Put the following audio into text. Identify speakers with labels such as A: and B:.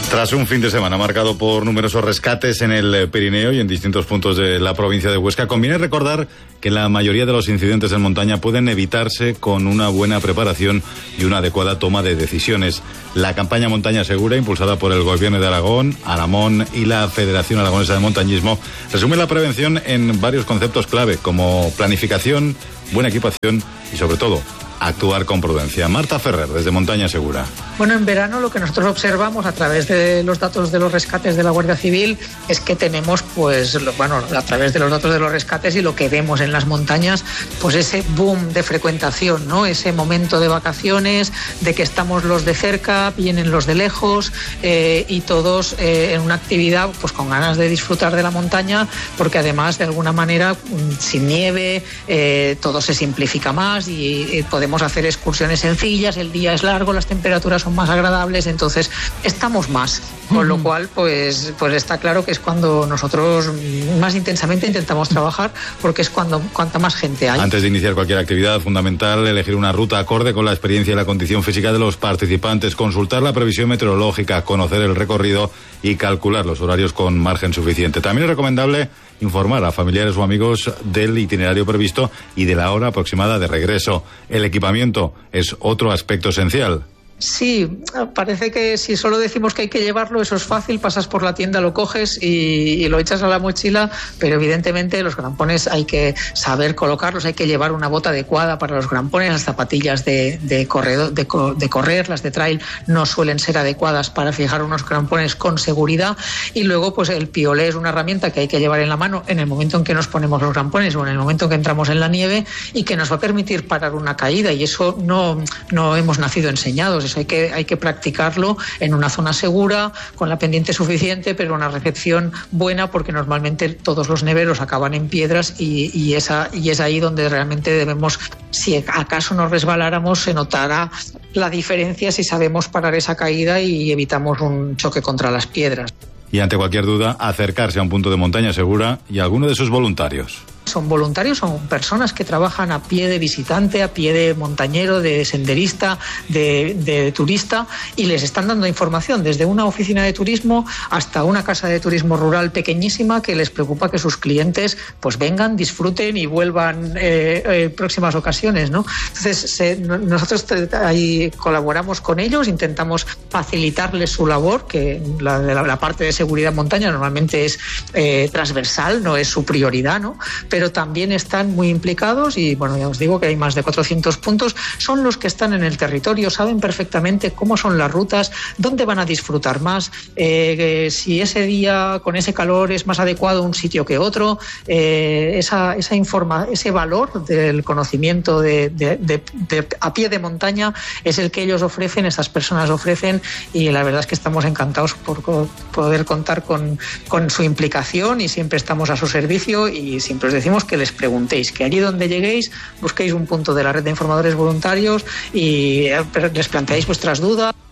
A: Tras un fin de semana marcado por numerosos rescates en el Pirineo y en distintos puntos de la provincia de Huesca, conviene recordar que la mayoría de los incidentes en montaña pueden evitarse con una buena preparación y una adecuada toma de decisiones. La campaña Montaña Segura, impulsada por el Gobierno de Aragón, Aramón y la Federación Aragonesa de Montañismo, resume la prevención en varios conceptos clave, como planificación, buena equipación y, sobre todo, actuar con prudencia. Marta Ferrer, desde Montaña Segura.
B: Bueno, en verano lo que nosotros observamos a través de los datos de los rescates de la Guardia Civil es que tenemos, a través de los datos de los rescates y lo que vemos en las montañas, pues ese boom de frecuentación, ¿no? Ese momento de vacaciones, de que estamos los de cerca, vienen los de lejos y todos en una actividad pues con ganas de disfrutar de la montaña, porque además de alguna manera sin nieve todo se simplifica más y podemos hacer excursiones sencillas, el día es largo, las temperaturas son más agradables, entonces estamos más, con lo cual pues está claro que es cuando nosotros más intensamente intentamos trabajar, porque es cuanta más gente hay.
A: Antes de iniciar cualquier actividad, fundamental elegir una ruta acorde con la experiencia y la condición física de los participantes, consultar la previsión meteorológica, conocer el recorrido y calcular los horarios con margen suficiente. También es recomendable informar a familiares o amigos del itinerario previsto y de la hora aproximada de regreso. El equipamiento es otro aspecto esencial.
B: Sí, parece que si solo decimos que hay que llevarlo, eso es fácil, pasas por la tienda, lo coges y lo echas a la mochila, pero evidentemente los grampones hay que saber colocarlos, hay que llevar una bota adecuada para los grampones, las zapatillas de correr, las de trail no suelen ser adecuadas para fijar unos grampones con seguridad, y luego pues el piolé es una herramienta que hay que llevar en la mano en el momento en que nos ponemos los grampones o en el momento en que entramos en la nieve y que nos va a permitir parar una caída, y eso no hemos nacido enseñados. Hay que practicarlo en una zona segura, con la pendiente suficiente, pero una recepción buena, porque normalmente todos los neveros acaban en piedras y es ahí donde realmente debemos, si acaso nos resbaláramos, se notará la diferencia si sabemos parar esa caída y evitamos un choque contra las piedras.
A: Y ante cualquier duda, acercarse a un punto de Montaña Segura y a alguno de sus voluntarios.
B: Son voluntarios, son personas que trabajan a pie de visitante, a pie de montañero, de senderista, de turista, y les están dando información desde una oficina de turismo hasta una casa de turismo rural pequeñísima, que les preocupa que sus clientes pues vengan, disfruten y vuelvan en próximas ocasiones, ¿no? Entonces nosotros ahí colaboramos con ellos, intentamos facilitarles su labor, que la parte de seguridad en montaña normalmente es transversal, no es su prioridad, ¿no? Pero también están muy implicados y, bueno, ya os digo que hay más de 400 puntos. Son los que están en el territorio, saben perfectamente cómo son las rutas, dónde van a disfrutar más, si ese día con ese calor es más adecuado un sitio que otro. Ese valor del conocimiento de a pie de montaña es el que ellos ofrecen, estas personas ofrecen, y la verdad es que estamos encantados por poder contar con su implicación, y siempre estamos a su servicio, y siempre os decimos que les preguntéis, que allí donde lleguéis busquéis un punto de la red de informadores voluntarios y les planteáis vuestras dudas.